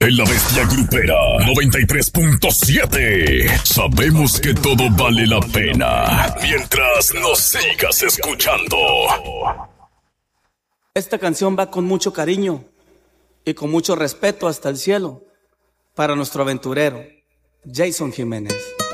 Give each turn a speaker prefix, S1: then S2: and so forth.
S1: En La Bestia Grupera 93.7. Sabemos que todo vale la pena mientras nos sigas escuchando.
S2: Esta canción va con mucho cariño y con mucho respeto hasta el cielo para nuestro aventurero, Jason Jiménez.